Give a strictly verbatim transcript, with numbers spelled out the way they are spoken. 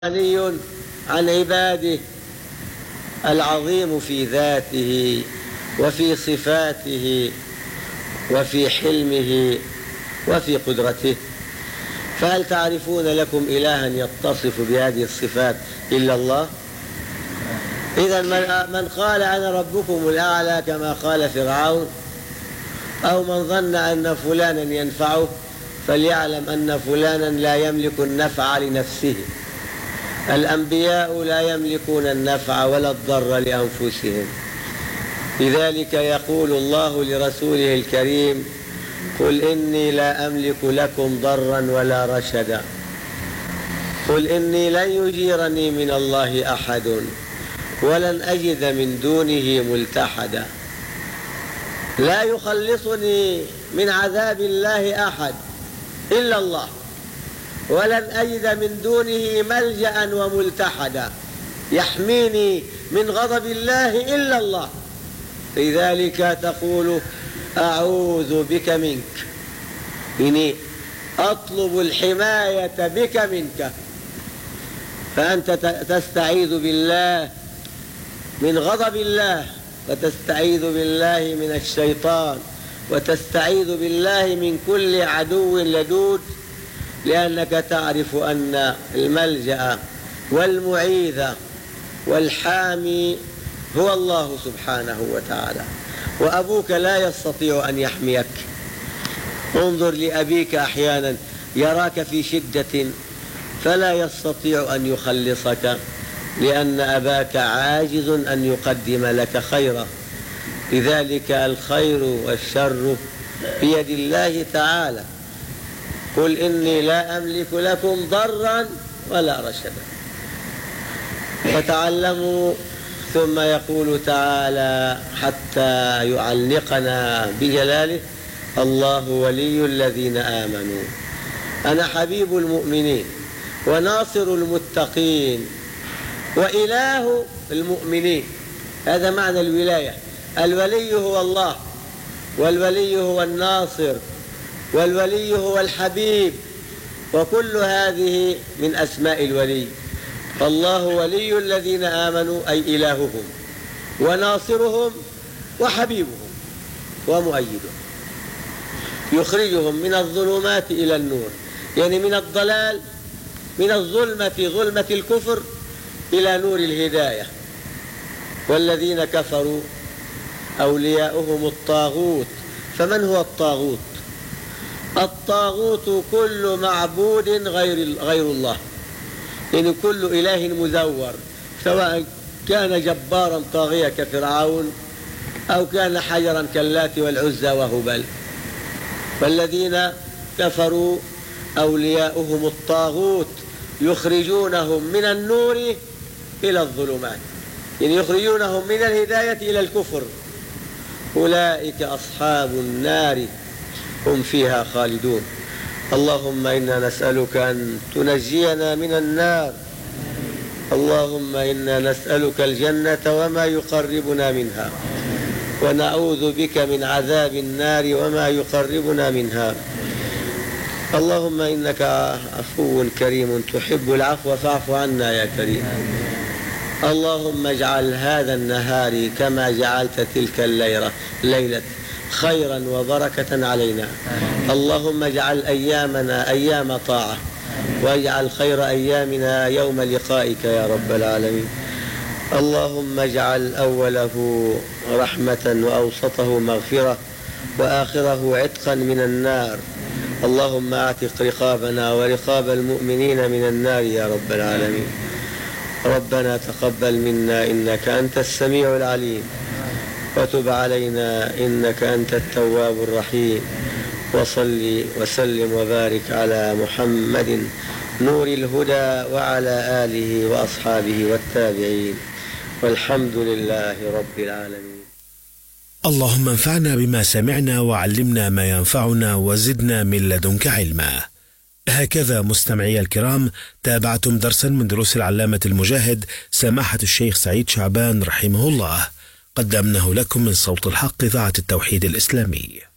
غني عن عباده، العظيم في ذاته وفي صفاته وفي حلمه وفي قدرته. فهل تعرفون لكم إلها يتصف بهذه الصفات إلا الله؟ إذا من قال أنا ربكم الأعلى كما قال فرعون، أو من ظن أن فلانا ينفعه، فليعلم أن فلانا لا يملك النفع لنفسه. الأنبياء لا يملكون النفع ولا الضر لأنفسهم. لذلك يقول الله لرسوله الكريم: قل إني لا أملك لكم ضرا ولا رشدا، قل إني لن يجيرني من الله أحد ولن أجد من دونه ملتحدا. لا يخلصني من عذاب الله أحد إلا الله، ولن أجد من دونه ملجأ وملتحدا يحميني من غضب الله إلا الله. لذلك تقول: أعوذ بك منك، إني أطلب الحماية بك منك. فأنت تستعيذ بالله من غضب الله، وتستعيذ بالله من الشيطان، وتستعيذ بالله من كل عدو لدود، لأنك تعرف أن الملجأ والمعيذ والحامي هو الله سبحانه وتعالى، وأبوك لا يستطيع أن يحميك. انظر لأبيك أحيانا يراك في شدة فلا يستطيع أن يخلصك، لأن أباك عاجز أن يقدم لك خيرا. لذلك الخير والشر بيد الله تعالى. قل إني لا أملك لكم ضرا ولا رشدا. فتعلموا. ثم يقول تعالى حتى يعلقنا بجلاله: الله ولي الذين آمنوا. أنا حبيب المؤمنين وناصر المتقين وإله المؤمنين. هذا معنى الولاية. الولي هو الله، والولي هو الناصر، والولي هو الحبيب، وكل هذه من أسماء الولي. فالله ولي الذين آمنوا، أي إلههم وناصرهم وحبيبهم ومؤيدهم، يخرجهم من الظلمات إلى النور، يعني من الضلال، من الظلمة ظلمة الكفر إلى نور الهداية. والذين كفروا أولياؤهم الطاغوت. فمن هو الطاغوت؟ الطاغوت كل معبود غير غير الله، يعني كل إله مزور، سواء كان جبارا طاغيا كفرعون أو كان حجرا كاللات والعزى وهبل. والذين كفروا أولياؤهم الطاغوت يخرجونهم من النور إلى الظلمات، يعني يخرجونهم من الهداية إلى الكفر. أولئك أصحاب النار هم فيها خالدون. اللهم إنا نسألك أن تنجينا من النار. اللهم إنا نسألك الجنة وما يقربنا منها، ونعوذ بك من عذاب النار وما يقربنا منها. اللهم إنك عفو كريم تحب العفو فاعف عنا يا كريم. اللهم اجعل هذا النهار كما جعلت تلك الليلة ليلة خيرا وبركة علينا. اللهم اجعل أيامنا أيام طاعة، واجعل خير أيامنا يوم لقائك يا رب العالمين. اللهم اجعل أوله رحمة وأوسطه مغفرة وآخره عتقا من النار. اللهم اعتق رقابنا ورقاب المؤمنين من النار يا رب العالمين. ربنا تقبل منا إنك أنت السميع العليم، وتب علينا إنك أنت التواب الرحيم. وصل وسلم وبارك على محمد نور الهدى وعلى آله وأصحابه والتابعين، والحمد لله رب العالمين. اللهم انفعنا بما سمعنا وعلمنا ما ينفعنا وزدنا من لدنك علما. هكذا مستمعي الكرام تابعتم درسا من دروس العلامة المجاهد سماحة الشيخ سعيد شعبان رحمه الله، قدمناه لكم من صوت الحق إذاعة التوحيد الإسلامي.